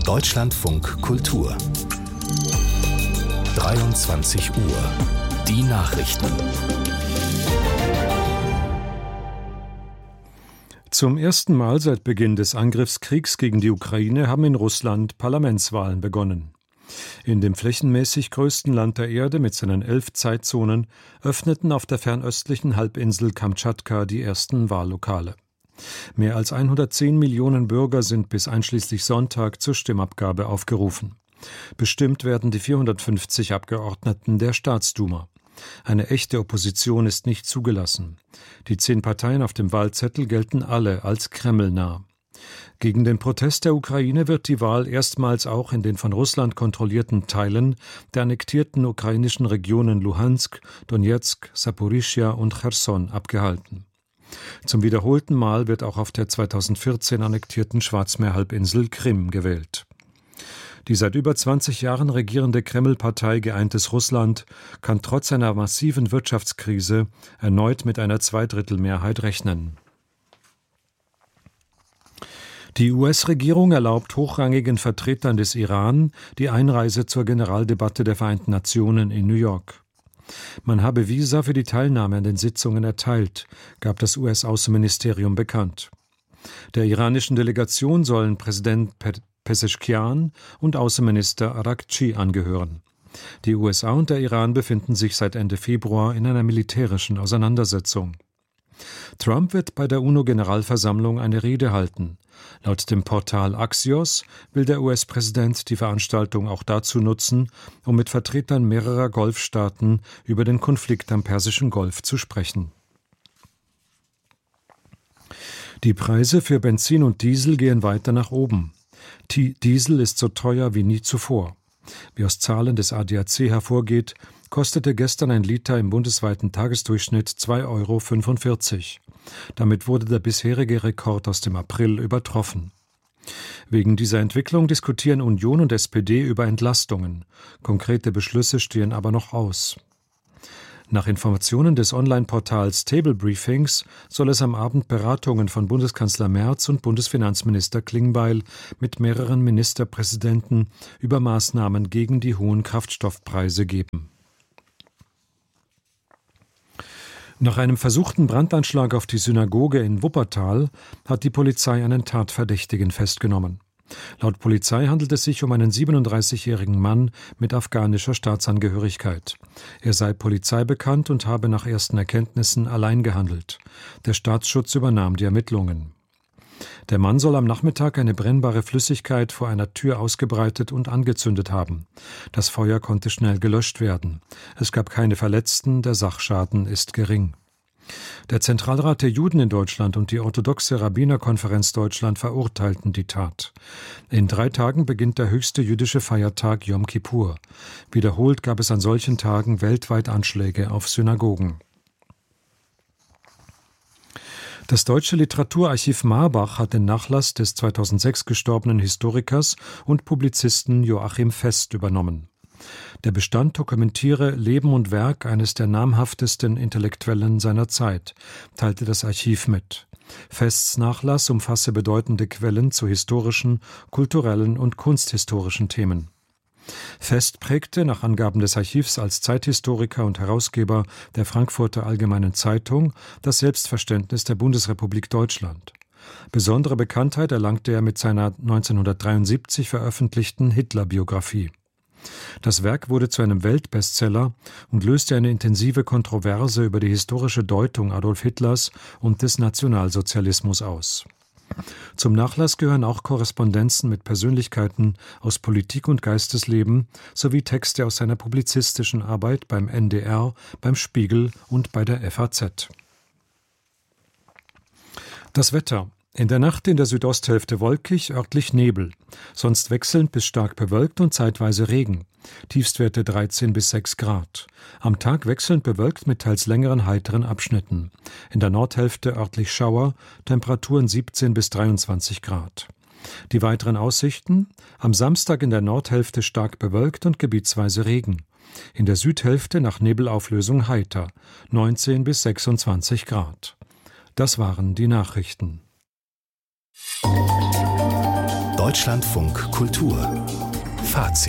Deutschlandfunk Kultur 23 Uhr. Die Nachrichten. Zum ersten Mal seit Beginn des Angriffskriegs gegen die Ukraine haben in Russland Parlamentswahlen begonnen. In dem flächenmäßig größten Land der Erde mit seinen 11 Zeitzonen öffneten auf der fernöstlichen Halbinsel Kamtschatka die ersten Wahllokale. Mehr als 110 Millionen Bürger sind bis einschließlich Sonntag zur Stimmabgabe aufgerufen. Bestimmt werden die 450 Abgeordneten der Staatsduma. Eine echte Opposition ist nicht zugelassen. Die 10 Parteien auf dem Wahlzettel gelten alle als kremlnah. Gegen den Protest der Ukraine wird die Wahl erstmals auch in den von Russland kontrollierten Teilen der annektierten ukrainischen Regionen Luhansk, Donezk, Saporischschja und Cherson abgehalten. Zum wiederholten Mal wird auch auf der 2014 annektierten Schwarzmeerhalbinsel Krim gewählt. Die seit über 20 Jahren regierende Kreml-Partei Geeintes Russland kann trotz einer massiven Wirtschaftskrise erneut mit einer Zweidrittelmehrheit rechnen. Die US-Regierung erlaubt hochrangigen Vertretern des Iran die Einreise zur Generaldebatte der Vereinten Nationen in New York. Man habe Visa für die Teilnahme an den Sitzungen erteilt, gab das US-Außenministerium bekannt. Der iranischen Delegation sollen Präsident Pezeshkian und Außenminister Araghchi angehören. Die USA und der Iran befinden sich seit Ende Februar in einer militärischen Auseinandersetzung. Trump wird bei der UNO-Generalversammlung eine Rede halten. Laut dem Portal Axios will der US-Präsident die Veranstaltung auch dazu nutzen, um mit Vertretern mehrerer Golfstaaten über den Konflikt am Persischen Golf zu sprechen. Die Preise für Benzin und Diesel gehen weiter nach oben. Diesel ist so teuer wie nie zuvor. Wie aus Zahlen des ADAC hervorgeht, kostete gestern ein Liter im bundesweiten Tagesdurchschnitt 2,45 €. Damit wurde der bisherige Rekord aus dem April übertroffen. Wegen dieser Entwicklung diskutieren Union und SPD über Entlastungen. Konkrete Beschlüsse stehen aber noch aus. Nach Informationen des Online-Portals Table Briefings soll es am Abend Beratungen von Bundeskanzler Merz und Bundesfinanzminister Klingbeil mit mehreren Ministerpräsidenten über Maßnahmen gegen die hohen Kraftstoffpreise geben. Nach einem versuchten Brandanschlag auf die Synagoge in Wuppertal hat die Polizei einen Tatverdächtigen festgenommen. Laut Polizei handelt es sich um einen 37-jährigen Mann mit afghanischer Staatsangehörigkeit. Er sei polizeibekannt und habe nach ersten Erkenntnissen allein gehandelt. Der Staatsschutz übernahm die Ermittlungen. Der Mann soll am Nachmittag eine brennbare Flüssigkeit vor einer Tür ausgebreitet und angezündet haben. Das Feuer konnte schnell gelöscht werden. Es gab keine Verletzten, der Sachschaden ist gering. Der Zentralrat der Juden in Deutschland und die orthodoxe Rabbinerkonferenz Deutschland verurteilten die Tat. In 3 Tagen beginnt der höchste jüdische Feiertag Jom Kippur. Wiederholt gab es an solchen Tagen weltweit Anschläge auf Synagogen. Das Deutsche Literaturarchiv Marbach hat den Nachlass des 2006 gestorbenen Historikers und Publizisten Joachim Fest übernommen. Der Bestand dokumentiere Leben und Werk eines der namhaftesten Intellektuellen seiner Zeit, teilte das Archiv mit. Fests Nachlass umfasse bedeutende Quellen zu historischen, kulturellen und kunsthistorischen Themen. Fest prägte nach Angaben des Archivs als Zeithistoriker und Herausgeber der Frankfurter Allgemeinen Zeitung das Selbstverständnis der Bundesrepublik Deutschland. Besondere Bekanntheit erlangte er mit seiner 1973 veröffentlichten Hitler-Biografie. Das Werk wurde zu einem Weltbestseller und löste eine intensive Kontroverse über die historische Deutung Adolf Hitlers und des Nationalsozialismus aus. Zum Nachlass gehören auch Korrespondenzen mit Persönlichkeiten aus Politik und Geistesleben sowie Texte aus seiner publizistischen Arbeit beim NDR, beim Spiegel und bei der FAZ. Das Wetter. In der Nacht in der Südosthälfte wolkig, örtlich Nebel, sonst wechselnd bis stark bewölkt und zeitweise Regen. Tiefstwerte 13 bis 6 Grad. Am Tag wechselnd bewölkt mit teils längeren heiteren Abschnitten. In der Nordhälfte örtlich Schauer, Temperaturen 17 bis 23 Grad. Die weiteren Aussichten: am Samstag in der Nordhälfte stark bewölkt und gebietsweise Regen. In der Südhälfte nach Nebelauflösung heiter, 19 bis 26 Grad. Das waren die Nachrichten. Deutschlandfunk Kultur Fazit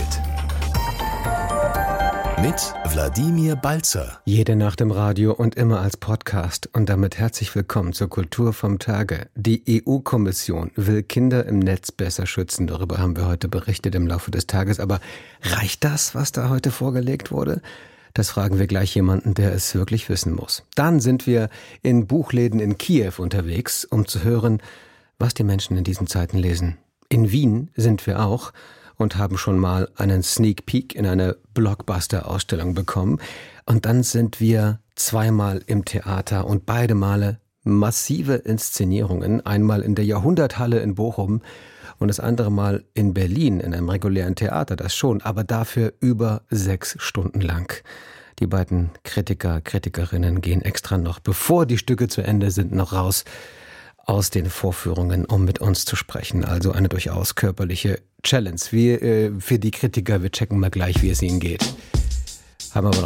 mit Wladimir Balzer. Jede Nacht im Radio und immer als Podcast. Und damit herzlich willkommen zur Kultur vom Tage. Die EU-Kommission will Kinder im Netz besser schützen. Darüber haben wir heute berichtet im Laufe des Tages. Aber reicht das, was da heute vorgelegt wurde? Das fragen wir gleich jemanden, der es wirklich wissen muss. Dann sind wir in Buchläden in Kiew unterwegs, um zu hören, was die Menschen in diesen Zeiten lesen. In Wien sind wir auch und haben schon mal einen Sneak Peek in eine Blockbuster-Ausstellung bekommen. Und dann sind wir zweimal im Theater und beide Male massive Inszenierungen. Einmal in der Jahrhunderthalle in Bochum und das andere Mal in Berlin in einem regulären Theater, das schon, aber dafür über 6 Stunden lang. Die beiden Kritiker, Kritikerinnen gehen extra noch, bevor die Stücke zu Ende sind, noch raus aus den Vorführungen, um mit uns zu sprechen. Also eine durchaus körperliche Challenge. Für die Kritiker, wir checken mal gleich, wie es ihnen geht. Haben aber noch